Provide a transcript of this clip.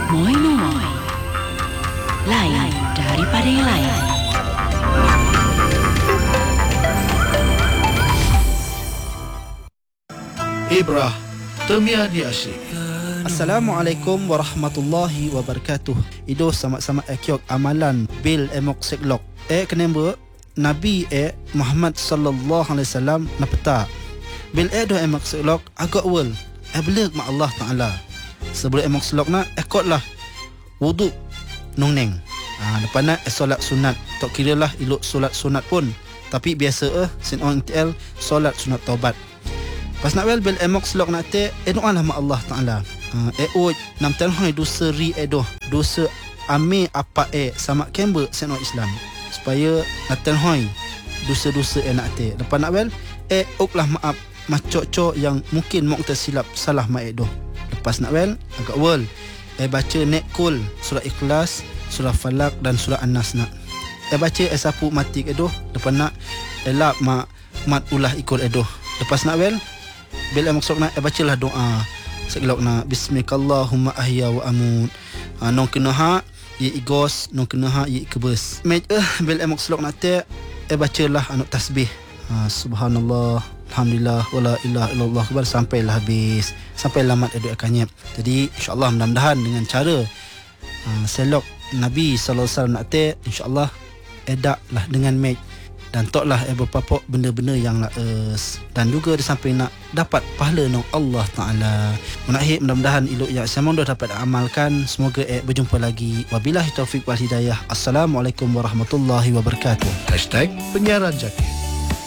Moi Noi. Lain daripada yang lain. Ibrah Temian Asyik. Assalamualaikum warahmatullahi wabarakatuh. Ido sama-sama ekyok amalan bil emok seklok. Kenapa Nabi Muhammad sallallahu alaihi wasallam napeta. Bil do emok seklok agak wal. Beleg ma Allah Taala. Sebelum emok seklok na ekotlah wudu nong neng. Lepas na solat sunat. Tak kira lah ilok solat sunat pun. Tapi biasa sin on TL solat sunat taubat. Pas nak wel bil emok selok nak te doa lah ma Allah Taala. Nam telhoi dosa ri dosa ame apa sama kembe seno Islam. Supaya nak telhoi dosa-dosa nak te. Lepas nak wel uklah maaf macok-cok yang mungkin mok tersilap salah ma doh. Lepas nak wel agak wel baca nekul surah Ikhlas, surah Falak dan surah An-Nas nak. Baca sapu mati doh. Lepas nak elap mat ulah ikut doh. Lepas nak wel bila maksud nak bacalah doa segelok nak bismikallahumma ahya wa amut. Nong kena hak ye igos, nong kena hak ye kebes. Bila maksud nak te bacalah anak tasbih. Subhanallah, alhamdulillah, wala ilaha illallah akbar sampailah habis. Sampai lamat aduk akanyap. Jadi insya-Allah mudah-mudahan dengan cara selok Nabi sallallahu alaihi wasallam nak te insya-Allah edaklah dengan match dan toklah berpapok benda-benda yang laes dan juga sampai nak dapat pahala nang Allah Taala. Menakhir mudah-mudahan ilok yang saya dah dapat amalkan. Semoga berjumpa lagi. Wabillahi taufik wal hidayah. Assalamualaikum warahmatullahi wabarakatuh. #penyiaran jaki.